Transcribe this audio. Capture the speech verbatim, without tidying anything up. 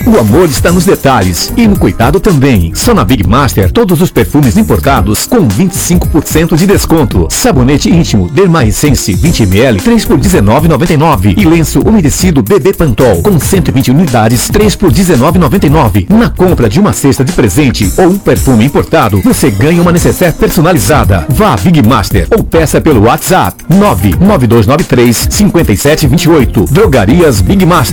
O amor está nos detalhes e no cuidado também. Só na Big Master, todos os perfumes importados com vinte e cinco por cento de desconto. Sabonete íntimo Derma Essence vinte mililitros, três por dezenove reais e noventa e nove centavos. E lenço umedecido Bebê Pantol com cento e vinte unidades, três por dezenove reais e noventa e nove centavos. Na compra de uma cesta de presente ou um perfume importado, você ganha uma necessaire personalizada. Vá a Big Master ou peça pelo WhatsApp nove nove dois nove três cinco sete dois oito. Drogarias Big Master.